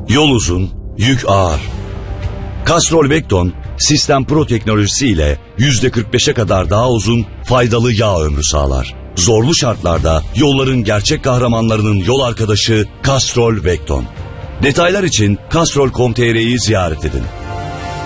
Yol uzun, yük ağır. Castrol Vecton, Sistem Pro teknolojisi ile %45'e kadar daha uzun, faydalı yağ ömrü sağlar. Zorlu şartlarda yolların gerçek kahramanlarının yol arkadaşı Castrol Vecton. Detaylar için castrol.com.tr'yi ziyaret edin.